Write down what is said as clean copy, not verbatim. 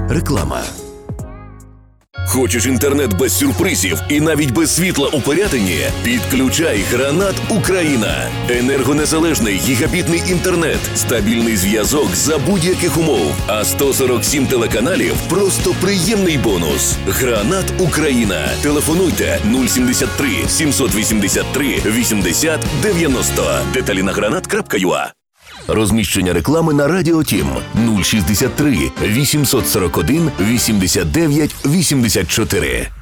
Реклама. Хочеш інтернет без сюрпризів і навіть без світла у порятині? Підключай Гранат Україна. Енергонезалежний гігабітний інтернет, стабільний зв'язок за будь-яких умов. А 147 телеканалів – просто приємний бонус. Гранат Україна. Телефонуйте 073 783 80 90. Деталі на granat.ua. Розміщення реклами на Радіо Тім 063 841 89 84.